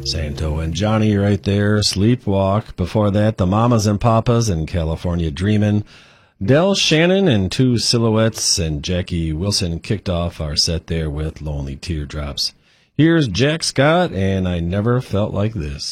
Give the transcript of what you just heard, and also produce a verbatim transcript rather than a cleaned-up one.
Santo and Johnny right there, Sleepwalk. Before that, the Mamas and Papas and California Dreamin'. Del Shannon and Two Silhouettes and Jackie Wilson kicked off our set there with Lonely Teardrops. Here's Jack Scott and I Never Felt Like This.